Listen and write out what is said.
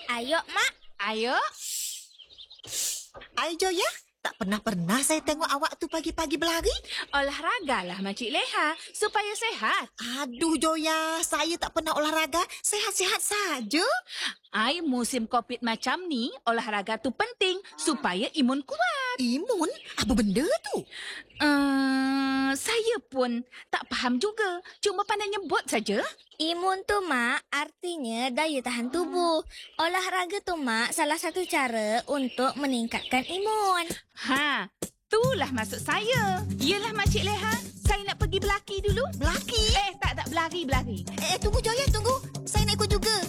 Ayo, Mak. Ayo. Ai Joya, tak pernah-pernah saya tengok awak tu pagi-pagi berlari. Olahragalah Makcik Leha supaya sehat. Aduh Joya, saya tak pernah olahraga. Sehat-sehat saja. Ai musim COVID macam ni, olahraga tu penting supaya imun kuat. Imun? Apa benda tu? Saya pun tak faham juga. Cuma pandai nyebut saja. Imun tu, Mak, artinya daya tahan tubuh. Olahraga tu, Mak, salah satu cara untuk meningkatkan imun. Itulah maksud saya. Yelah Makcik Leha, saya nak pergi berlaki dulu. Berlaki? Tak berlari. Tunggu Joya, tunggu. Saya nak ikut juga.